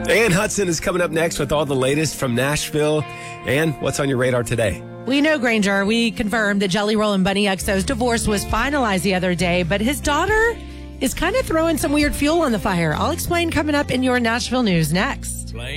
Ann Hudson is coming up next with all the latest from Nashville. Ann, what's on your radar today? We know, Granger, we confirmed that Jelly Roll and Bunny XO's divorce was finalized the other day, but his daughter is kind of throwing some weird fuel on the fire. I'll explain coming up in your Nashville news next.